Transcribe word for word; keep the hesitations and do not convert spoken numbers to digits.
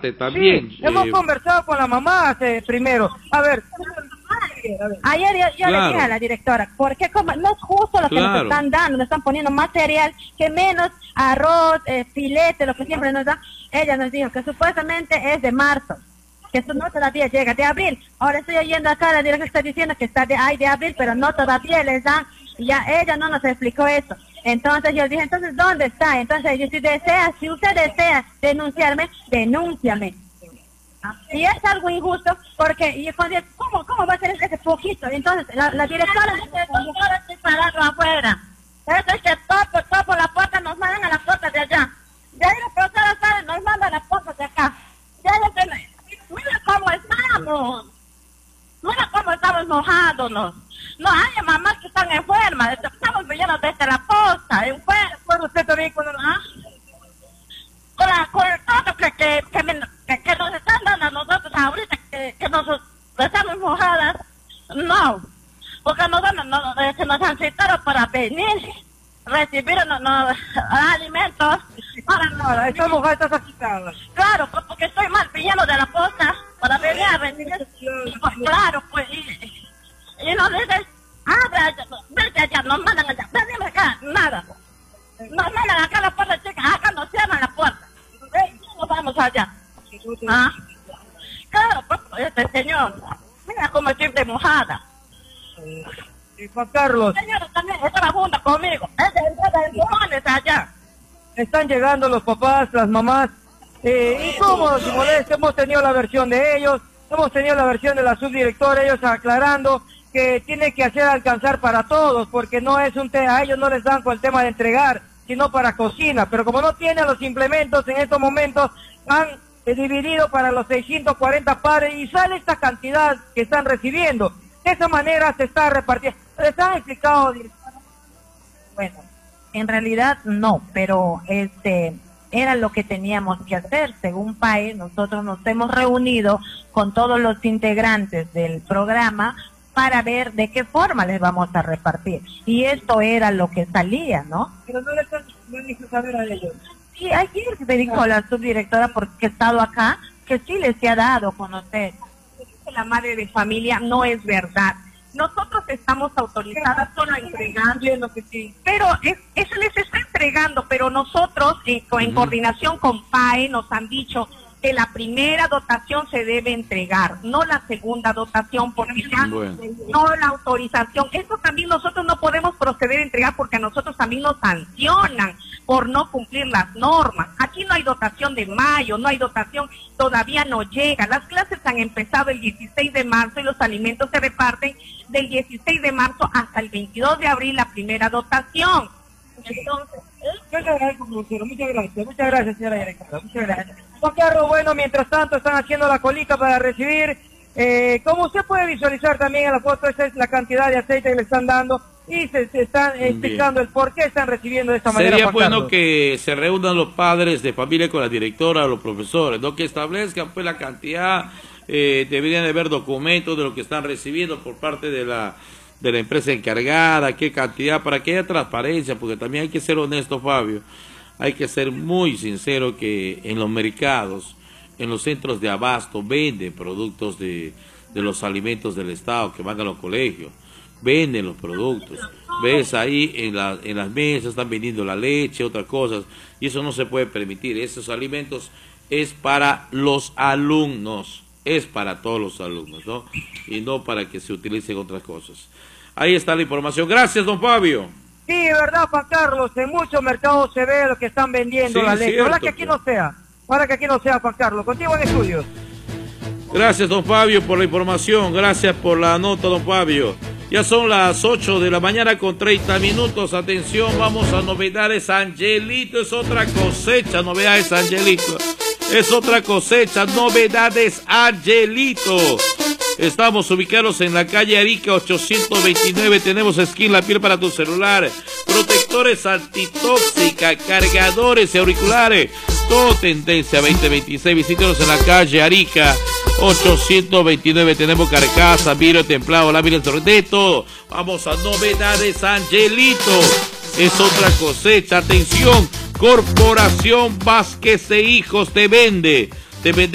parte también. Sí, hemos eh, conversado con la mamá eh, primero. A ver. Ayer yo, yo Claro. le dije a la directora, porque como no es justo lo que nos Claro. están dando, nos están poniendo material, que menos arroz, eh, filete, lo que siempre nos dan. Ella nos dijo que supuestamente es de marzo, que eso no todavía llega, de abril. Ahora estoy oyendo acá a la directora que está diciendo que está de, ay, de abril, pero no todavía les dan, y ya ella no nos explicó eso. Entonces yo dije, entonces, ¿dónde está? Entonces yo si desea, si usted desea denunciarme, denúnciame. Y es algo injusto, porque y cuando, ¿cómo, ¿cómo va a ser ese poquito? Entonces, la, la directora dice, ahora estoy parado afuera. Eso es que topo, topo la puerta, nos mandan a la puerta de allá. De ahí la profesora sale, nos manda a la puerta de acá. Ya lo que, mira cómo estamos. Mira cómo estamos mojándonos. No hay mamás que están enfermas, estamos viendo desde la posta, enfermas. Bueno, usted también con el... ¿Ah? Con, la, con todo que, que, que, me, que, que nos están dando a nosotros ahorita, que, que nos estamos mojadas, no, porque nos, dan, no, que nos han citado para venir, recibir no, no, alimentos, para No, esta mujer está sacrificada. claro, pues, porque estoy mal pillando de la posta para venir a recibir, pues, claro, pues, y, y nos dicen, ah, vete allá, nos mandan allá, venimos acá, nada. Nos mandan acá a la puerta, chicas, acá nos cierran la puerta. Nos vamos allá. ¿Ah? Claro, pues, este señor, mira cómo estoy de mojada. Y Juan Carlos, Señor, también estaba junto conmigo. Es de entrada de mojones allá. están llegando los papás, las mamás, eh, incómodos y molestos. Hemos tenido la versión de ellos, hemos tenido la versión de la subdirectora, ellos aclarando que tiene que hacer alcanzar para todos, porque no es un tema, a ellos no les dan con el tema de entregar, sino para cocina, pero como no tienen los implementos en estos momentos, han eh, dividido para los seiscientos cuarenta padres y sale esta cantidad que están recibiendo. De esa manera se está repartiendo. ¿Les han explicado? Bueno, en realidad no, pero este era lo que teníamos que hacer. Según P A E, nosotros nos hemos reunido con todos los integrantes del programa para ver de qué forma les vamos a repartir. Y esto era lo que salía, ¿no? Pero no les han no les hizo saber a ellos. Sí, ayer me dijo la subdirectora, porque he estado acá, que sí les se ha dado a conocer. La madre de familia no es verdad. Nosotros estamos autorizadas solo a entregar, que sí. pero es, eso les está entregando, pero nosotros eh, co- en Ujú. coordinación con P A E nos han dicho que la primera dotación se debe entregar, no la segunda dotación, porque ya Bueno. no la autorización. Esto también nosotros no podemos proceder a entregar porque a nosotros también nos sancionan por no cumplir las normas. Aquí no hay dotación de mayo, no hay dotación, todavía no llega. Las clases han empezado el dieciséis de marzo y los alimentos se reparten del dieciséis de marzo hasta el veintidós de abril, la primera dotación. Entonces, Yo le agradezco, profesora. Muchas gracias. Muchas gracias, señora directora. Muchas gracias. Juan Carlos, bueno, mientras tanto están haciendo la colita para recibir. Eh, como usted puede visualizar también en la foto, esa es la cantidad de aceite que le están dando y se, se están explicando el por qué están recibiendo de esta manera. Sería Juan bueno Carlos. que se reúnan los padres de familia con la directora, los profesores, ¿no? Que establezcan pues la cantidad, eh, deberían de haber documentos de lo que están recibiendo por parte de la de la empresa encargada, qué cantidad, para que haya transparencia, porque también hay que ser honesto, Fabio, hay que ser muy sincero que en los mercados, en los centros de abasto, venden productos de, de los alimentos del Estado que van a los colegios, venden los productos, ves ahí en, la, en las mesas están vendiendo la leche, otras cosas, y eso no se puede permitir. Esos alimentos es para los alumnos, es para todos los alumnos, ¿no? Y no para que se utilicen otras cosas. Ahí está la información. Gracias, don Fabio. Sí, verdad, Juan Carlos, en muchos mercados se ve lo que están vendiendo Sí, la leche. cierto, Ojalá que aquí claro. no sea. Ojalá que aquí no sea, Juan Carlos. Contigo en estudios. Gracias, don Fabio, por la información. Gracias por la nota, don Fabio. Ya son las ocho de la mañana con treinta minutos. Atención, vamos a novedades. Angelito es otra cosecha. Novedades, Angelito. Es otra cosecha. Novedades, Angelito. Estamos ubicados en la calle Arica ochocientos veintinueve. Tenemos skin, la piel para tu celular, protectores antitóxica, cargadores y auriculares. Todo tendencia veinte veintiséis. Visítenos en la calle Arica ochocientos veintinueve. Tenemos carcasa, vidrio templado, láminas de todo. Vamos a novedades, Angelito. Es otra cosecha. Atención, Corporación Vázquez e Hijos te vende. Te vende